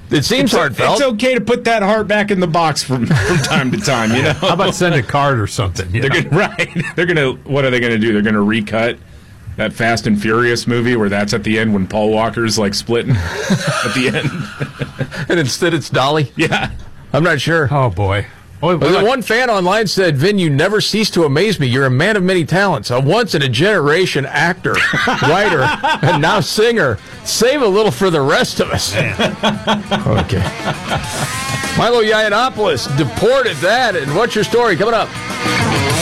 It seems heartfelt. It's okay to put that heart back in the box from time to time, you know? How about send a card or something? They're gonna, what are they going to do? They're going to recut that Fast and Furious movie where that's at the end when Paul Walker's like splitting at the end. And instead it's Dolly? Yeah. I'm not sure. Oh, boy. Well, one fan online said, Vin, you never cease to amaze me. You're a man of many talents, a once-in-a-generation actor, writer, and now singer. Save a little for the rest of us. Okay. Milo Yiannopoulos deported that. And what's your story coming up?